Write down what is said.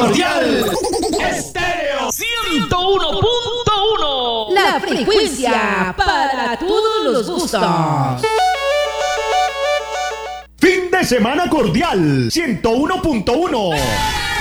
Cordial Estéreo 101.1. La frecuencia para todos los gustos. Fin de semana cordial 101.1.